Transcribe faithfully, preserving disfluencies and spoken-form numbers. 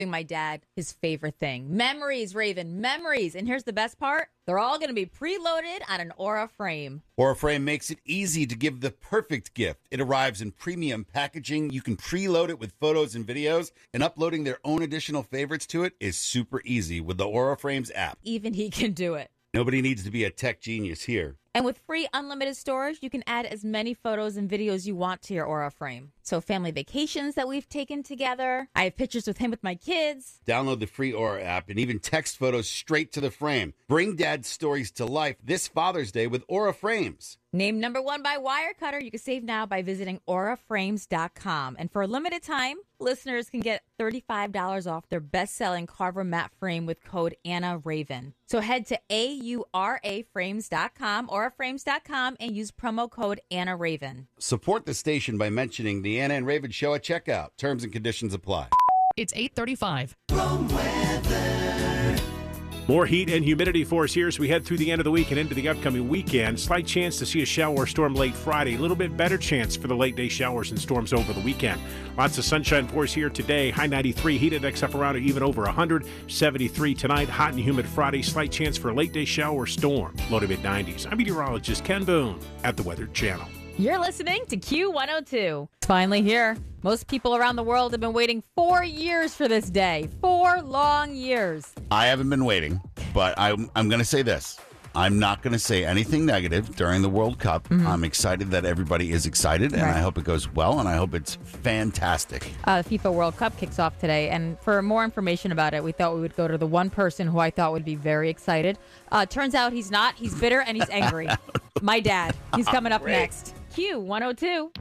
my dad his favorite thing. Memories, Raven, memories. And here's the best part. They're all going to be preloaded on an Aura frame. Aura Frame makes it easy to give the perfect gift. It arrives in premium packaging. You can preload it with photos and videos, and uploading their own additional favorites to it is super easy with the Aura Frames app. Even he can do it. Nobody needs to be a tech genius here. And with free unlimited storage, you can add as many photos and videos you want to your Aura frame. So family vacations that we've taken together. I have pictures with him with my kids. Download the free Aura app and even text photos straight to the frame. Bring Dad's stories to life this Father's Day with Aura Frames. Named number one by Wirecutter, you can save now by visiting aura frames dot com. And for a limited time, listeners can get thirty-five dollars off their best-selling Carver matte frame with code Anna Raven. So head to A U R A frames dot com, aura frames dot com, and use promo code Anna Raven. Support the station by mentioning the Anna and Raven Show at checkout. Terms and conditions apply. It's eight thirty-five. Wrong weather. More heat and humidity for us here as we head through the end of the week and into the upcoming weekend. Slight chance to see a shower or storm late Friday. A little bit better chance for the late day showers and storms over the weekend. Lots of sunshine for us here today. High ninety-three, heat index up around even over one hundred. seventy-three tonight, hot and humid Friday. Slight chance for a late day shower or storm. Low to mid nineties. I'm meteorologist Ken Boone at the Weather Channel. You're listening to Q one oh two. It's finally here. Most people around the world have been waiting four years for this day. Four long years. I haven't been waiting, but I'm, I'm going to say this. I'm not going to say anything negative during the World Cup. Mm-hmm. I'm excited that everybody is excited, and right. I hope it goes well, and I hope it's fantastic. Uh, the FIFA World Cup kicks off today, and for more information about it, we thought we would go to the one person who I thought would be very excited. Uh, turns out he's not. He's bitter, and he's angry. My dad. He's coming up Great. next. Q one oh two.